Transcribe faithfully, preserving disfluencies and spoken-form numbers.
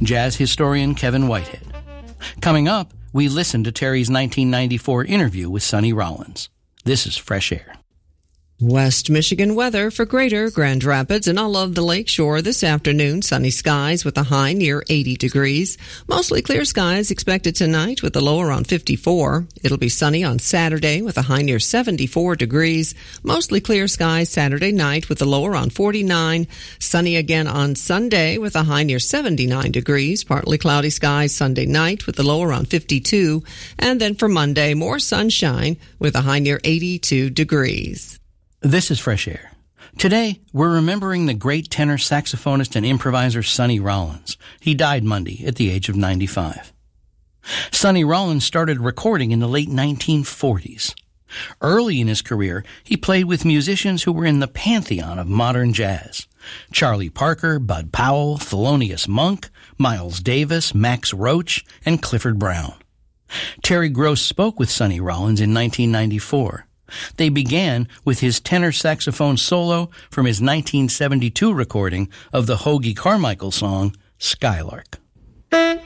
jazz historian Kevin Whitehead. Coming up, we listen to Terry's nineteen ninety-four interview with Sonny Rollins. This is Fresh Air. West Michigan weather for Greater Grand Rapids and all of the lakeshore this afternoon. Sunny skies with a high near eighty degrees. Mostly clear skies expected tonight with a low around fifty-four. It'll be sunny on Saturday with a high near seventy-four degrees. Mostly clear skies Saturday night with a low around forty-nine. Sunny again on Sunday with a high near seventy-nine degrees. Partly cloudy skies Sunday night with a low around fifty-two. And then for Monday, more sunshine with a high near eighty-two degrees. This is Fresh Air. Today, we're remembering the great tenor saxophonist and improviser Sonny Rollins. He died Monday at the age of ninety-five. Sonny Rollins started recording in the late nineteen forties. Early in his career, he played with musicians who were in the pantheon of modern jazz. Charlie Parker, Bud Powell, Thelonious Monk, Miles Davis, Max Roach, and Clifford Brown. Terry Gross spoke with Sonny Rollins in nineteen ninety-four. They began with his tenor saxophone solo from his nineteen seventy-two recording of the Hoagy Carmichael song, Skylark.